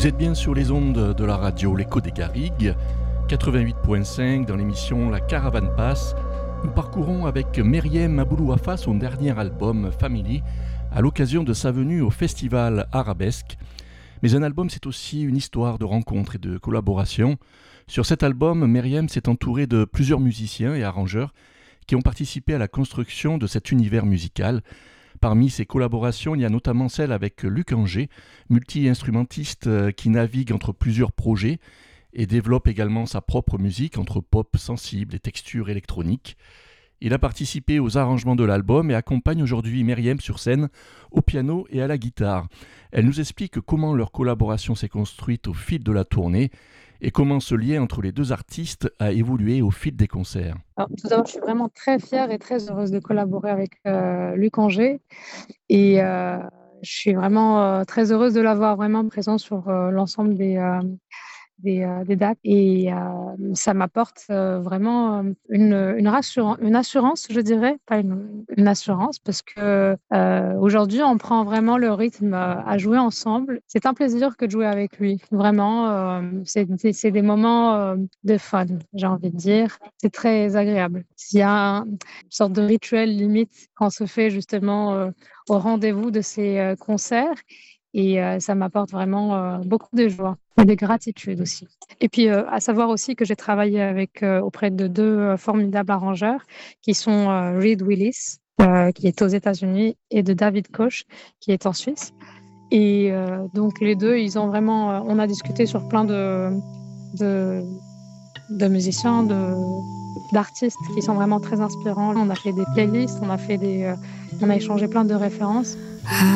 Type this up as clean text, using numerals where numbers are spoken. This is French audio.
Vous êtes bien sur les ondes de la radio L'Écho des Garrigues, 88.5 dans l'émission La Caravane Passe. Nous parcourons avec Meriem Aboulouafa son dernier album Family à l'occasion de sa venue au festival Arabesque. Mais un album, c'est aussi une histoire de rencontres et de collaborations. Sur cet album, Meriem s'est entourée de plusieurs musiciens et arrangeurs qui ont participé à la construction de cet univers musical. Parmi ces collaborations, il y a notamment celle avec Luc Anger, multi-instrumentiste qui navigue entre plusieurs projets et développe également sa propre musique entre pop sensible et textures électroniques. Il a participé aux arrangements de l'album et accompagne aujourd'hui Meriem sur scène au piano et à la guitare. Elle nous explique comment leur collaboration s'est construite au fil de la tournée et comment ce lien entre les deux artistes a évolué au fil des concerts. Alors, tout d'abord, je suis vraiment très fière et très heureuse de collaborer avec Luc Anger et je suis vraiment très heureuse de l'avoir vraiment présent sur l'ensemble des dates et ça m'apporte vraiment une assurance, je dirais, pas une assurance, parce que aujourd'hui, on prend vraiment le rythme à jouer ensemble. C'est un plaisir que de jouer avec lui. Vraiment, c'est des moments de fun, j'ai envie de dire. C'est très agréable. Il y a une sorte de rituel limite qu'on se fait justement au rendez-vous de ces concerts. Et ça m'apporte vraiment beaucoup de joie et de gratitude aussi. Et puis, à savoir aussi que j'ai travaillé auprès de deux formidables arrangeurs qui sont Reed Willis, qui est aux États-Unis, et de David Koch, qui est en Suisse. Et donc, les deux, ils ont vraiment... on a discuté sur plein de musiciens, d'artistes qui sont vraiment très inspirants. On a fait des playlists, on a échangé plein de références.